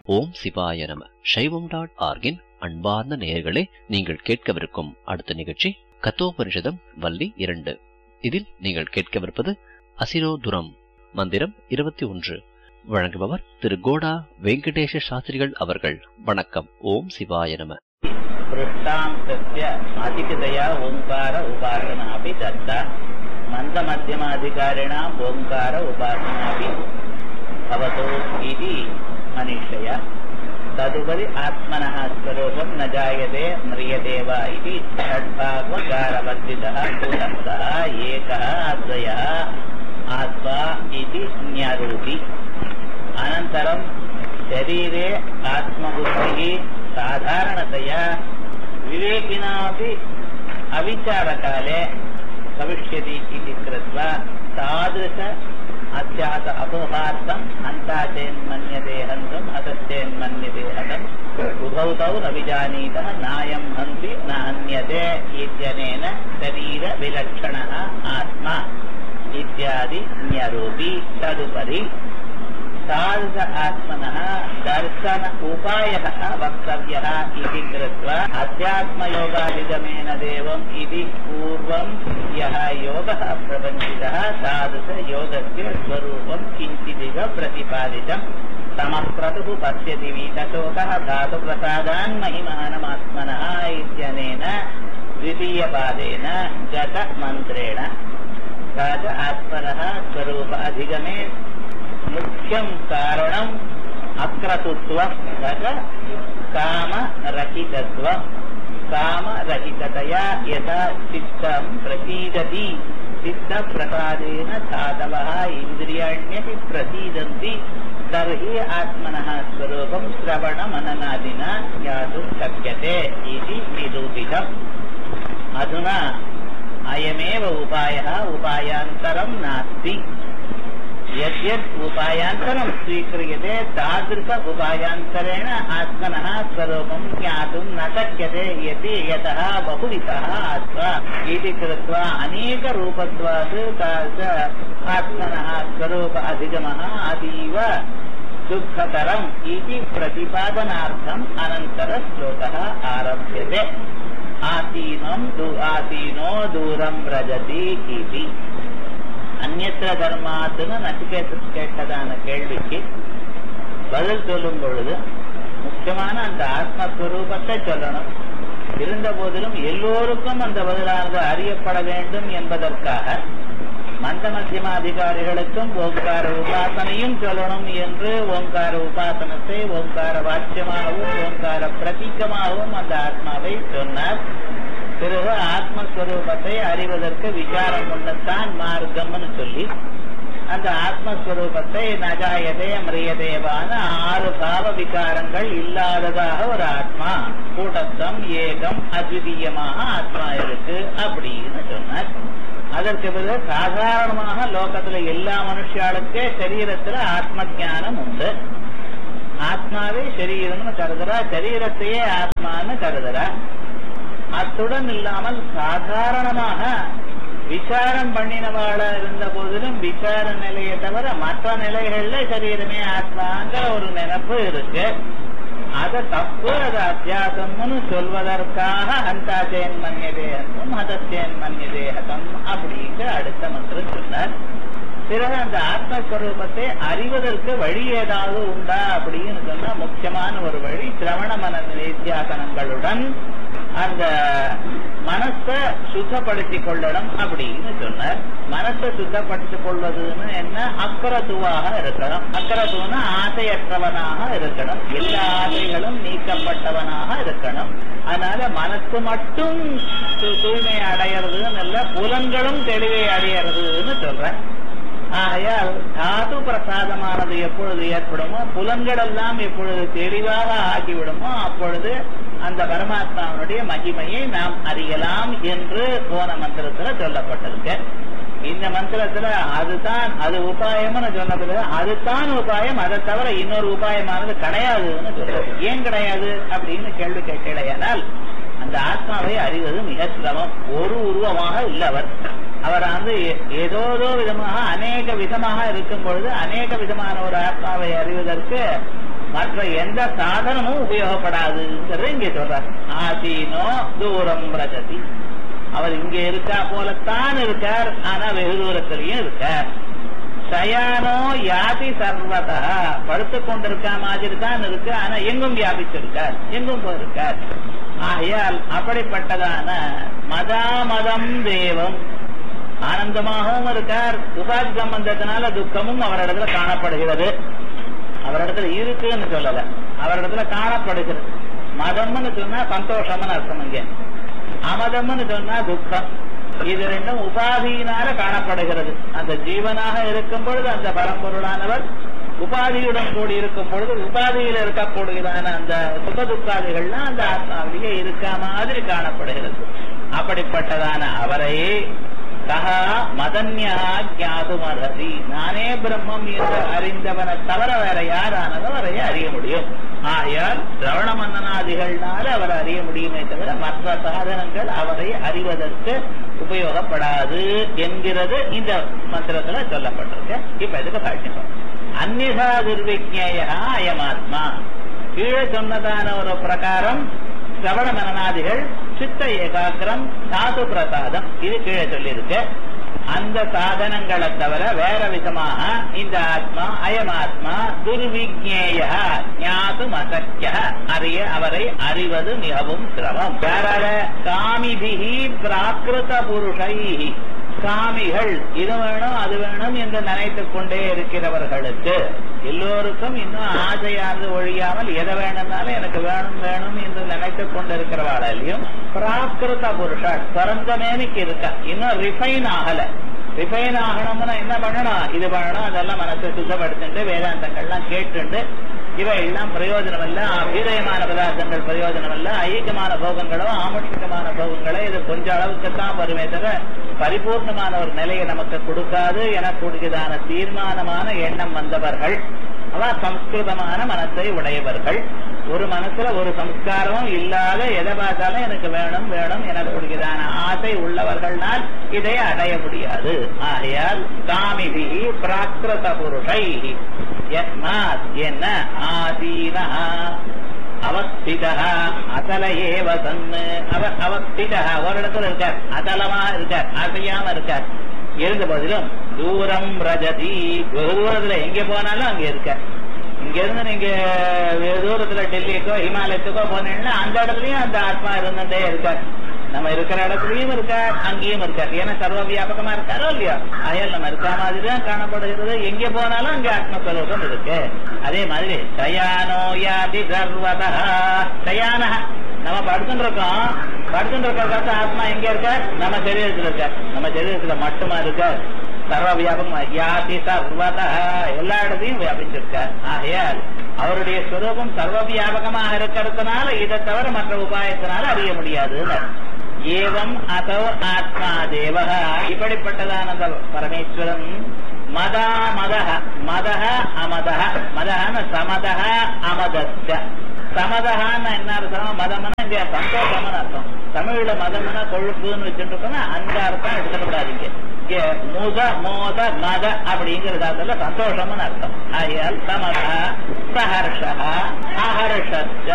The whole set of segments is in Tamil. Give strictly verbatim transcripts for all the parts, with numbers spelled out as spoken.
ஓம் சிவாய நம. சைவம் டாட் ஆர்கின் அன்பார்ந்த நேயர்களே, நீங்கள் கேட்கவிருக்கும் அடுத்த நிகழ்ச்சி கதோபனிஷதம் வள்ளி இரண்டு. இதில் நீங்கள் கேட்கவிருப்பது அசிரோதுரம் மந்திரம் இருபத்தி ஒன்று. வழங்குபவர் திரு கோடா வெங்கடேஷ சாஸ்திரிகள் அவர்கள். வணக்கம். ஓம் சிவாய நம. அதிகதையா ஓங்கார உபாசனாபி தத்தா மந்த மத்தியமாதிகாரிணா ஓங்கார உபாசனாபி பவதோ இதி மனிஷயா ததுபரி ஆத்மனः ஸ்வரூபம் ந ஜாயதே ம்ரியதே வா இதி ஷட்பாகவகாரவர்ஜிதः கூலஸ்தः ஏகः அத்வயः ஆத்மா இதி ஞாரோதி. அனந்தரம் शरीरे आत्मबुद्धिः साधारणतया विवेकिनापि अविचारकाले भविष्यति इति कृत्वा तादृश अध्यास अपोहार्थम् अन्ताचेन्मन्यते हन्तुम् अतश्चेन्मन्यते हतम् उभौ तौ न विजानीतः नायं हन्ति न हन्यते इत्यनेन शरीरविलक्षणः आत्मा इत्यादि न्यरोपि. तदुपरि तादृश आत्मनः दर्शन उपायः वक्तव्यः इति कृत्वा अध्यात्मयोगादिगमेन देवम् इति पूर्वं यः योगः प्रबन्धितः तादृशयोगस्य स्वरूपं किञ्चिदिव प्रतिपादितम्. समक्रतुः पश्यति वीतशोकः धातुप्रसादान् महिमानमात्मनः इत्यनेन द्वितीयपादेन गतमन्त्रेण स च आत्मनः स्वरूप अधिगमे मुख्यं कारणम् अक्रतुत्वं तत् कामरहितत्वं. कामरहिततया यथा चित्तं प्रसीदति चित्तप्रसादेन धातवः इन्द्रियाण्यपि प्रसीदन्ति तर्हि आत्मनः स्वरूपं श्रवणमननादिना ज्ञातुं शक्यते इति निरूपितम्. अधुना अयमेव उपायः, उपायान्तरं नास्ति. यद्यत् उपायान्तरं स्वीक्रियते तादृश उपायान्तरेण आत्मनः स्वरूपं ज्ञातुं न शक्यते यदि यतः बहुविधः आत्मा इति कृत्वा अनेकरूपत्वात् तादृश आत्मनः स्वरूप अधिगमः अतीव दुःखकरम् इति प्रतिपादनार्थम् अनन्तरश्लोकः आरभ्यते. आसीनं दू आसीनो दूरं व्रजति इति. அந்நியத்திர தர்மாத்துன்னு நச்சிகேதன் கேட்டதான கேள்விக்கு பதில் சொல்லும் பொழுது முக்கியமான அந்த ஆத்மஸ்வரூபத்தை சொல்லணும். இருந்த போதிலும் எல்லோருக்கும் அந்த பதிலானது அறியப்பட வேண்டும் என்பதற்காக மந்த மத்தியம அதிகாரிகளுக்கும் ஓங்கார உபாசனையும் சொல்லணும் என்று ஓங்கார உபாசனத்தை ஓங்கார வாக்கியமாகவும் ஓங்கார பிரதீகமாகவும் அந்த ஆத்மாவை சொன்னார். பிறகு ஆத்மஸ்வரூபத்தை அறிவதற்கு விசாரம் கொண்டத்தான் மார்க்கம்னு சொல்லி அந்த ஆத்மஸ்வரூபத்தை நஜாயதே மிரியதேவான ஆறு பாவ விகாரங்கள் இல்லாததாக ஒரு ஆத்மா கூட்டத்தம் ஏகம் அத்விதீயமாக ஆத்மா இருக்கு அப்படின்னு சொன்னார். அதற்கு பிறகு சாதாரணமாக லோகத்துல எல்லா மனுஷாளுக்கே சரீரத்துல ஆத்ம ஞானம் உண்டு. ஆத்மாவே சரீரம்னு கருதுறா, சரீரத்தையே ஆத்மான்னு கருதுறா. அத்துடன் இல்லாமல் சாதாரணமாக விசாரம் பண்ணினவாழ இருந்த போதிலும் விசார நிலையை தவிர மற்ற நிலைகள்ல சரீரமே ஆத்மாங்கிற ஒரு நினைப்பு இருக்கு. அது தப்பு, அது அத்தியாசம்னு சொல்வதற்காக அந்தாச்சேன் மன்யதேகம் ஹதச்சேன் மன்யதேகம் அப்படிங்கிற அடுத்த மந்திரம் சொன்னார். பிறகு அந்த ஆத்மஸ்வரூபத்தை அறிவதற்கு வழி ஏதாவது உண்டா அப்படின்னு சொன்னா முக்கியமான ஒரு வழி சிரவண மன நித்தியாசனங்களுடன் அந்த மனசை சுத்தப்படுத்திக் கொள்ளணும் அப்படின்னு சொன்னார். மனசை சுத்தப்படுத்திக் கொள்வதுன்னு என்ன? அக்கரத்துவாக இருக்கணும். அக்கரத்துவனா ஆசையற்றவனாக இருக்கணும். எல்லா ஆசைகளும் நீக்கப்பட்டவனாக இருக்கணும். அதனால மனசு மட்டும் தூய்மை அடையிறதுன்னு இல்ல, புலன்களும் தெளிவை அடையிறதுன்னு சொல்றேன். ஆகையால் தாது பிரசாதமானது எப்பொழுது ஏற்படுமோ, புலன்கள் எல்லாம் எப்பொழுது தெளிவாக ஆகிவிடுமோ அப்பொழுது அந்த பரமாத்மாவுடைய மகிமையை நாம் அறியலாம் என்று போன மந்திரத்துல சொல்லப்பட்டிருக்கு. இந்த மந்திரத்துல அதுதான் அது உபாயம்னு சொன்னதுல அதுதான் உபாயம், அதை தவிர இன்னொரு உபாயமானது கிடையாதுன்னு சொல்றது. ஏன் கிடையாது அப்படின்னு கேள்வி கேட்கலையானால் அந்த ஆத்மாவை அறிவது மிக சிரமம். ஒரு உருவமாக இல்லவர் அவர் வந்து ஏதோதோ விதமாக அநேக விதமாக இருக்கும் பொழுது அநேக விதமான ஒரு ஆத்மாவை அறிவதற்கு மற்ற எந்த சாதனமும் உபயோகப்படாதுங்கிறது இங்க சொல்ற. ஆசீனோ தூரம் பிரஜதி, அவர் இங்க இருக்கா போலத்தான் இருக்கார், ஆனா வெகு தூரத்திலையும் இருக்கார். சயானோ யாதி சர்வதா, படுத்துக் கொண்டிருக்கா மாதிரி தான் இருக்கு, ஆனா எங்கும் வியாபிச்சிருக்கார், எங்கும் போயிருக்கார். ஆகையால் அப்படிப்பட்டதான மதாமதம் தேவம், ஆனந்தமாகவும் இருக்கார். உபாதி சம்பந்தத்தினால துக்கமும் அவரிடத்துல காணப்படுகிறது. அவரிடத்துல இருக்குன்னு சொல்லல, அவரிடத்துல காணப்படுகிறது. மதம்னு சொன்னா சந்தோஷம்னு அர்த்தம். இங்க அமதம்னு சொன்னா துக்கம். இது ரெண்டும் உபாதியினால காணப்படுகிறது. அந்த ஜீவனாக இருக்கும் பொழுது அந்த பரம்பொருளானவர் உபாதியுடன் கூடி இருக்கும் பொழுது உபாதியில் இருக்கக்கூடியதான அந்த சுக துக்காதிகள்லாம் அந்த ஆத்மாவிலேயே இருக்க மாதிரி காணப்படுகிறது. அப்படிப்பட்டதான அவரை சகா மதன்யா ஞாதுமர்ஹதி, நானே பிரம்மம் என்று அறிந்தவனை தவிர வேற யாரானதும் அவரையே அறிய முடியும். ஆகையால் திரவண மன்னனாதிகள்னால அவர் அறிய முடியுமே தவிர மற்ற சாதனங்கள் அவரை அறிவதற்கு உபயோகப்படாது என்கிறது இந்த மந்திரத்துல சொல்லப்பட்டிருக்கு. இப்ப இதுக்கு காட்டினோம். அந்நிதா துர்விஜ்ஞேய அயமாத்மா, கீழே சொன்னதான ஒரு பிரகாரம் சிரவண மனநாதிகள், சித்த ஏகாக்கிரம், தாது பிரசாதம், இது கீழே சொல்லியிருக்கு. அந்த சாதனங்களை தவிர வேற விதமாக இந்த ஆத்மா அயமாத்மா துர்விஜ்ஞேய ஞாதும் அசக்கிய, அறிய அவரை அறிவது மிகவும் சிரமம். வேற காமிபிகி பிராகிருத புருஷை, காமிகள் இது வேணும் அது வேணும் என்று நினைத்துக் கொண்டே இருக்கிறவர்களுக்கு, எல்லோருக்கும் இன்னும் ஆசையானது ஒழியாமல் எதை வேணும்னாலும் எனக்கு வேணும் வேணும் என்று நினைத்துக் கொண்டிருக்கிறவாளையும் பிராகிருத புருஷா பிறந்தமேனிக்கு இருக்கா, இன்னும் ரிஃபைன் ஆகல. ரிஃபைன் ஆகணும்னா என்ன பண்ணணும்? இது பண்ணணும், அதெல்லாம் மனசை சுத்தப்படுத்திட்டு வேதாந்தங்கள்லாம் கேட்டுண்டு இவை எல்லாம் பிரயோஜனம் இல்ல, அபீதயமான பதார்த்தங்கள் பிரயோஜனம் இல்ல, ஐக்கியமான போகங்களோ ஆமுஷ்மிகமான போகங்களோ இது கொஞ்ச அளவுக்குத்தான் வருமே தவிர பரிபூர்ணமான ஒரு நிலையை நமக்கு கொடுக்காது எனக்கூடியதான தீர்மானமான எண்ணம் வந்தவர்கள், அவன் சம்ஸ்கிருதமான மனசை உடையவர்கள். ஒரு மனசுல ஒரு சம்ஸ்காரமும் இல்லாத எதை பார்த்தாலும் எனக்கு வேணும் வேணும் எனக்கூடியதான ஆசை உள்ளவர்களால் இதை அடைய முடியாது. ஆகையால் காமிபி பிராகிருத புருஷை என்ன ஆதீனா அவஸ்திதா அசல ஏவ தன்னு, அவர் அவஸ்திதா ஒரு இடத்துல இருக்கார், அசலமா இருக்கார், அசையாம இருக்கார். இருந்த போதிலும் தூரம் ரஜதி, வெகு தூரத்துல எங்க போனாலும் அங்க இருக்க. இங்க இருந்து நீங்க வெகு தூரத்துல டெல்லிக்கோ ஹிமாலயத்துக்கோ போனீங்கன்னா அந்த இடத்துலயும் அந்த ஆத்மா இருந்துட்டே இருக்கார். நம்ம இருக்கிற இடத்துலயும் இருக்கார், அங்கேயும் இருக்கார். ஏன்னா சர்வ வியாபகமா இருக்காரோ இல்லையா, அயல் நம்ம இருக்க மாதிரிதான் காணப்படுகிறது. எங்க போனாலும் அங்க ஆத்மஸ்வரூபம் இருக்கு. அதே மாதிரி சயானோ யாதி சர்வதா, சயான நம்ம படுத்துட்டு இருக்கோம், படுத்துட்டு இருக்க ஆத்மா எங்க இருக்க? நம்ம சரீரத்துல இருக்க. நம்ம சரீரத்துல மட்டுமா இருக்க? சர்வ வியாபகமா யாதி சர்வதா, எல்லா இடத்தையும் வியாபிச்சிருக்கார். ஆகையால் அவருடைய ஸ்வரூபம் சர்வ வியாபகமாக இருக்கிறதுனால இதை தவிர மற்ற உபாயத்தினால அறிய முடியாது. ஏவம் அதோ ஆத்மா தேவ, இப்படிப்பட்டதான பரமேஸ்வரன் மதா மதஹ, மதஹ அமதஹ, மதஹன சமதஹ அமதஸ்ய. சமதஹான்னு என்ன அர்த்தம்? மதம்னா இங்க சந்தோஷம்னு அர்த்தம். தமிழ்ல மதம்னா கொழுப்புன்னு வச்சுட்டு இருக்கோம்னா அந்த அர்த்தம் எடுத்துக்கூடாதீங்க. இங்க முத மோத மத அப்படிங்கிறதால சந்தோஷம்னு அர்த்தம். ஆகையால் சமத சஹர்ஷ அஹர்ஷ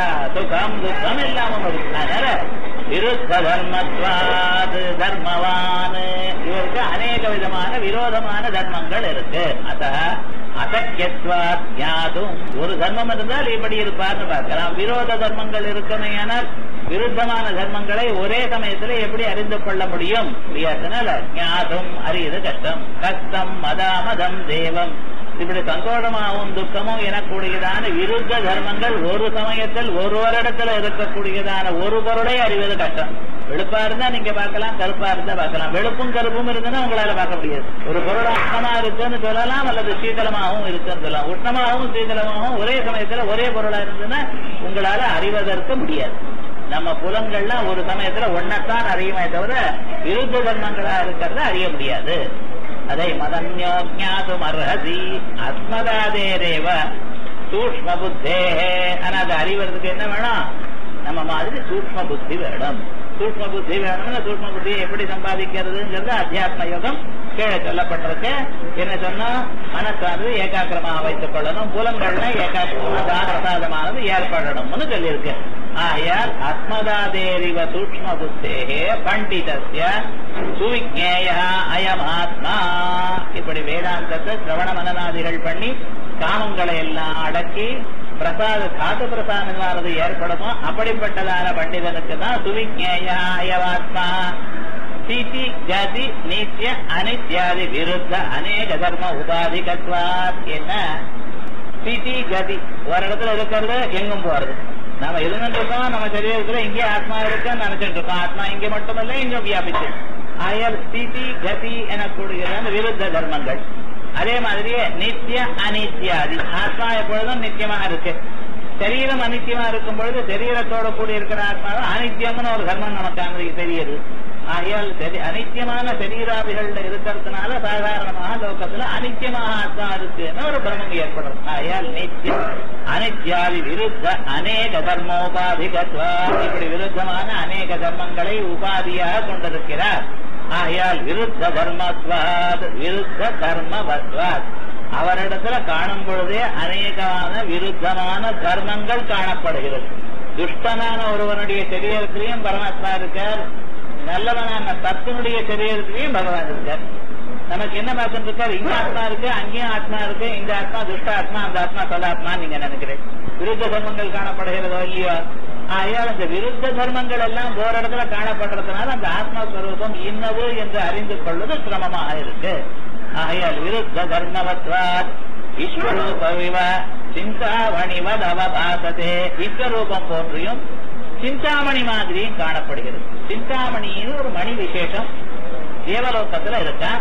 சுகம் துக்கம் இல்லாம இருக்கு. அதனால விருத்த தர்மத்வாது தர்மவான், இவருக்கு அநேக விதமான விரோதமான தர்மங்கள் இருக்கு. அத அசக்கியத்வாத் ஞாதும், ஒரு தர்மம் இருந்தால் இப்படி இருப்பார்னு பார்க்கலாம். விரோத தர்மங்கள் இருக்குமே, ஆனால் விருத்தமான தர்மங்களை ஒரே சமயத்துல எப்படி அறிந்து கொள்ள முடியும்? அதனால ஞாதும் அறியது கஷ்டம். கஷ்டம் மதாமதம் தேவம், இப்படி சந்தோஷமாகவும் துக்கமும் எனக்கூடியதான விருத்த தர்மங்கள் ஒரு சமயத்தில் ஒரு வருடத்துல இருக்கக்கூடியதான ஒரு பொருளை அறிவது கஷ்டம். வெளுப்பா இருந்தா நீங்க பார்க்கலாம், கருப்பா இருந்தா பார்க்கலாம். வெளுப்பும் கருப்பும் இருந்ததுன்னா உங்களால பார்க்க முடியாது. ஒரு பொருள் உஷ்ணமா இருக்குன்னு சொல்லலாம், அல்லது சீதளமாகவும் இருக்குன்னு சொல்லலாம். உஷ்ணமாகவும் சீதளமாகவும் ஒரே சமயத்துல ஒரே பொருளா இருந்ததுன்னா உங்களால அறிவதற்கு முடியாது. நம்ம புலங்கள்லாம் ஒரு சமயத்துல ஒன்னத்தான் அறியுமே தவிர விருத்த தர்மங்களா இருக்கிறத அறிய முடியாது. அதை மதன்யோ ஞாதும் அர்ஹசி அஸ்மதாதேரேவ சூக்ஷ்ம புத்தே. ஆனா அதை அறிவதற்கு என்ன வேணும்? நம்ம மாதிரி சூக்ஷ்ம புத்தி வேணும். சூக்ஷ்ம புத்தி வேணும்னா சூக்ஷ்ம புத்தியை எப்படி சம்பாதிக்கிறதுங்கிறது அத்தியாத்ம யோகம் கீழே சொல்லப்பட்டிருக்கு. என்ன சொன்னா மனசானது ஏகாக்கிரமாக வைத்துக் கொள்ளணும், புலங்கள்ல ஏகாக்கிரமாக பிரசாதமானது ஏற்படணும்னு சொல்லியிருக்கு. ஆயால் ஆத்மதாதேரிவ சூக்ஷ்ம புத்தேகே பண்டிதஸ்ய சுவிஜ்ஞேய அயம் ஆத்மா. இப்படி வேதாந்தத்தை சிரவண மனநாதிகள் பண்ணி காமங்களை எல்லாம் அடக்கி பிரசாத காத்து பிரசாதமானது ஏற்படுமோ அப்படிப்பட்டதான பண்டிதனுக்கு தான் சுவிஜ்ஞேய அயவாத்மா. ஸ்திதி கதி நித்திய அனித்யாதி விருத்த அநேக தர்ம உபாதிகத்வாத். என்ன ஸ்திதி கதி ஒரு இடத்துல இருக்கிறது எங்கும் போறது. நம்ம இருந்துட்டு இருக்கோம், நம்ம சரீரத்துல இங்கே ஆத்மா இருக்குன்னு நினைச்சிட்டு இருக்கோம். ஆத்மா இங்கே மட்டுமல்ல இங்கும் வியாபிச்சு. ஆயால் ஸ்திதி கதி எனக்கூடிய அந்த விருத்த தர்மங்கள். அதே மாதிரியே நித்திய அனித்யாதி, ஆத்மா எப்பொழுதும் நித்தியமாக இருக்கு. சரீரம் அனித்தியமா இருக்கும் பொழுது சரீரத்தோட கூடி இருக்கிற ஆத்மா அனித்தியம்னு ஒரு தர்மம் நமக்கு அன்றைக்கு தெரியுது. ஆகையால் அனித்தியமான சரீராதிகள் இருக்கிறதுனால சாதாரணமாக லோகத்துல அனித்தியமாக ஆத்மா இருக்குன்னு ஒரு பிரமம் ஏற்படும். ஆகையால் நித்தியம் அனித்யாதி விருத்த அநேக தர்மோபாதிகத்வா. இப்படி விருத்தமான அநேக தர்மங்களை உபாதியாக கொண்டிருக்கிறார். ஆகையால் விருத்த தர்மத்வாத் விருத்த தர்மவத்வாத். அவரிடத்துல காணும் பொழுதே அநேகமான விருத்தமான தர்மங்கள் காணப்படுகிறது. துஷ்டனான ஒருவனுடைய சரீரத்திலையும் பரமாத்மா இருக்கார், நல்லவனான தத்தினுடைய சரீரத்திலையும் பகவான் இருக்கார். நமக்கு என்ன பார்த்துட்டு இருக்காரு, இங்க ஆத்மா இருக்கு அங்கேயும் ஆத்மா இருக்கு, இந்த ஆத்மா துஷ்ட ஆத்மா அந்த ஆத்மா சதாத்மா நீங்க நினைக்கிறேன். விருத்த தர்மங்கள் காணப்படுகிறதோ இல்லையோ. ஆகையால் அந்த விருத்த தர்மங்கள் எல்லாம் ஒரு இடத்துல காணப்படுறதுனால அந்த ஆத்மஸ்வரூபம் இன்னது என்று அறிந்து கொள்வது சிரமமாக இருக்கு. ஆகையால் விருத்த தர்மவத்வாத் விஸ்வரூபவிவ சிந்தாமணிவத் அவபாசதே. விஸ்வரூபம் போன்றியும் சிந்தாமணி மாதிரியும் காணப்படுகிறது. சிந்தாமணின்னு ஒரு மணி விசேஷம் தேவலோகத்துல இருக்கா.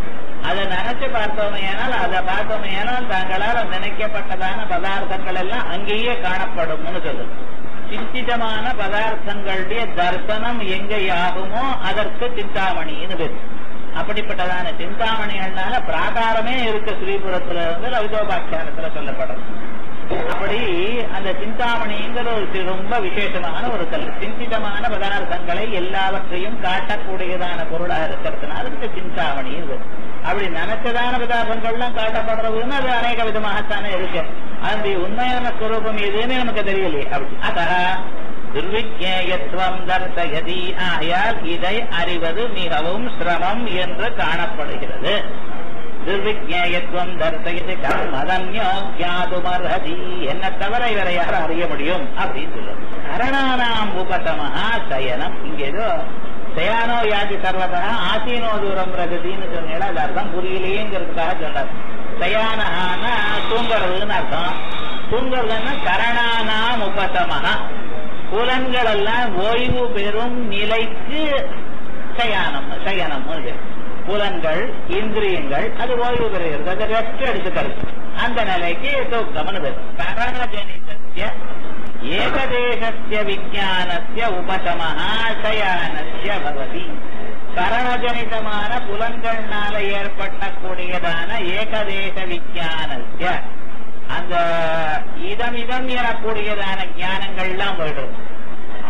அதை நினைச்சு பார்த்தோமையானால் அதை பார்த்தோமையானால் தாங்களால் நினைக்கப்பட்டதான பதார்த்தங்கள் எல்லாம் அங்கேயே காணப்படும் சொல்லுது. சிந்திதமான பதார்த்தங்களுடைய தரிசனம் எங்கே ஆகுமோ அதற்கு சிந்தாமணின்னு பேரு. அப்படிப்பட்டதான சிந்தாமணிகள்னால பிராகாரமே இருக்கு. ஸ்ரீபுரத்துல இருந்து லலிதோபாக்கியானத்துல சொல்லப்படுறது. அப்படி அந்த சிந்தாமணிங்கிற ஒரு ரொம்ப விசேஷமான ஒரு கல். சிந்திதமான பதார்த்தங்களை எல்லாவற்றையும் காட்டக்கூடியதான பொருளாக இருக்கிறதுனால அதுக்கு சிந்தாமணி. அப்படி நினைச்சதான பதார்த்தங்கள்லாம் காட்டப்படுறதுன்னு அது அநேக விதமாகத்தானே இருக்கு. அந்த உண்மையான ஸ்வரூபம் எதுன்னு நமக்கு தெரியலையே. அப்படி அத துர்விஜேயத்துவம் தர்சயதி. ஆயால் இதை அறிவது மிகவும் சிரமம் என்று காணப்படுகிறது. துர்விஜேயத்துவம் தர்சயதி கர்மதன்யோக்யாதுமர்ஹதி. என்ன தவிர இவரை யாரும் அறிய முடியும் அப்படின்னு சொல்லுவோம். கரணானாம் உபதமஹா சயனம். இங்க ஏதோ சயானோ யாதி சர்வதா ஆசீனோ தூரம் பிரகதின்னு சொன்னா அது அர்த்தம் புரியலையேங்கிறதுக்காக சொல்றாரு. சயானஹானா தூங்குறதுன்னு அர்த்தம். தூங்குறதுன்னா கரணானாம் உபதமஹா, புலன்கள் எல்லாம் ஓய்வு பெறும் நிலைக்கு சயானம் சயனம். புலன்கள் இந்திரியங்கள் அது ஓய்வு பெறுகிறது, அதை ரெஸ்ட் எடுத்துக்கிறது. அந்த நிலைக்கு தூக்கம்னு பேரும். கரணஜனிதஸ்ய ஏகதேசஸ்ய விஞ்ஞானஸ்ய உபசமஹா சயானஸ்ய பவதி. கரணஜனிதமான புலன்கள்னால ஏற்பட்டக்கூடியதான ஏகதேச விஞ்ஞானஸ்ய அந்த இதம் இதம் எனக்கூடியதான ஞானங்கள்லாம் போயிடுறது.